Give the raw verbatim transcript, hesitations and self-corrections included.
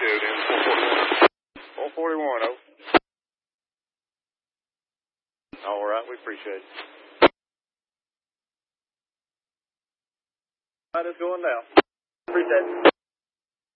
radioed in four forty-one. four forty-one, over. All right, we appreciate it. All right, it's going now. Appreciate it.